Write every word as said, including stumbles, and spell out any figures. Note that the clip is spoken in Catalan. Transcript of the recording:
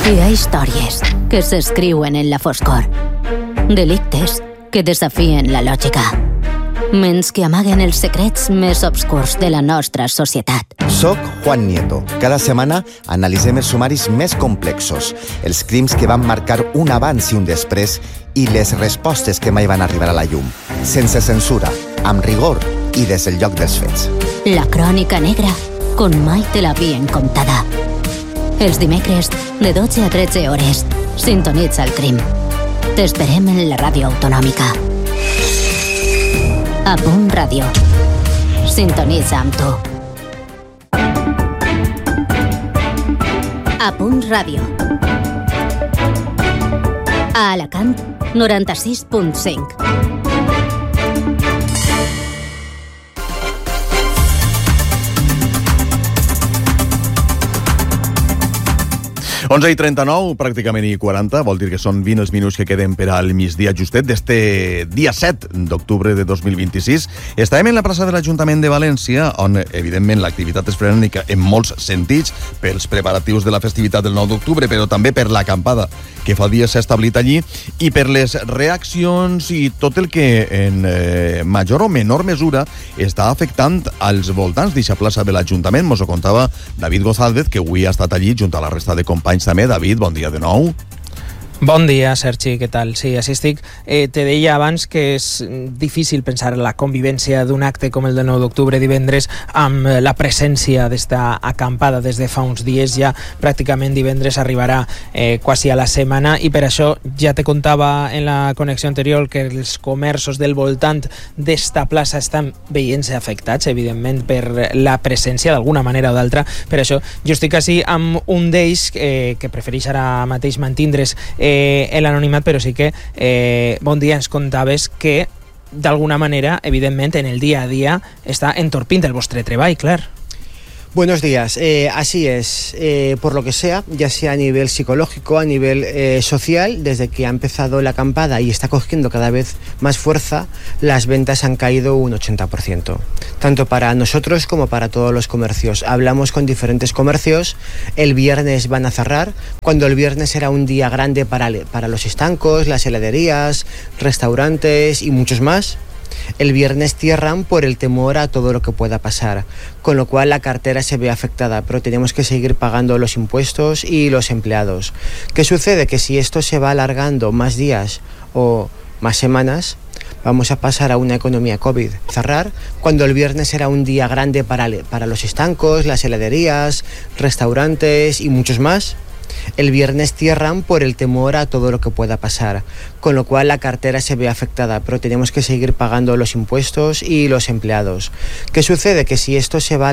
Hi ha històries que s'escriuen en la foscor. Delictes que desafien la lògica. Ments que amaguen els secrets més obscurs de la nostra societat. Soc Juan Nieto. Cada setmana analitzem els sumaris més complexos, els crims que van marcar un abans i un després i les respostes que mai van arribar a la llum. Sense censura, amb rigor i des del lloc dels fets. La crònica negra, com mai te l'havien contada. Els dimecres, de dotze a tretze hores, sintonitza el crim. T'esperem en la ràdio autonòmica. A Punt Ràdio. Sintonitza amb tu. A Punt Ràdio. A Alacant, noranta-sis punt cinc. onze i trenta-nou, pràcticament i quaranta, vol dir que són vint els minuts que queden per al migdia justet d'este dia set d'octubre de dos mil vint-i-sis. Estàvem en la plaça de l'Ajuntament de València, on, evidentment, l'activitat és frenètica en molts sentits, pels preparatius de la festivitat del nou d'octubre, però també per l'acampada que fa dies s'ha establit allí, i per les reaccions i tot el que, en eh, major o menor mesura, està afectant als voltants d'aquesta plaça de l'Ajuntament. Mos ho contava David González, que avui ha estat allí junt a la resta de companys també. David, bon dia de nou. Bon dia, Sergi, què tal? Sí, així estic. Eh, te deia abans que és difícil pensar la convivència d'un acte com el de nou d'octubre divendres amb la presència d'esta acampada des de fa uns dies. Ja pràcticament divendres arribarà eh, quasi a la setmana, i per això ja te contava en la connexió anterior que els comerços del voltant d'esta plaça estan veient-se afectats, evidentment, per la presència d'alguna manera o d'altra. Per això jo estic així amb un d'ells eh, que prefereix ara mateix mantindre's eh, en l'anonimat, però sí que eh, bon dia, ens contaves que d'alguna manera, evidentment, en el dia a dia està entorpint el vostre treball, clar. Buenos días, eh, así es, eh, por lo que sea, ya sea a nivel psicológico, a nivel eh, social, desde que ha empezado la acampada y está cogiendo cada vez más fuerza, las ventas han caído un ochenta por ciento, tanto para nosotros como para todos los comercios. Hablamos con diferentes comercios, el viernes van a cerrar, cuando el viernes era un día grande para, para los estancos, las heladerías, restaurantes y muchos más. El viernes cierran por el temor a todo lo que pueda pasar, con lo cual la cartera se ve afectada, pero tenemos que seguir pagando los impuestos y los empleados. ¿Qué sucede? Que si esto se va alargando más días o más semanas, vamos a pasar a una economía COVID. Cerrar cuando el viernes era un día grande para, para los estancos, las heladerías, restaurantes y muchos más. El viernes cierran por el temor a todo lo que pueda pasar, con lo cual la cartera se ve afectada, pero tenemos que seguir pagando los impuestos y los empleados. ¿Qué sucede? Que si esto se va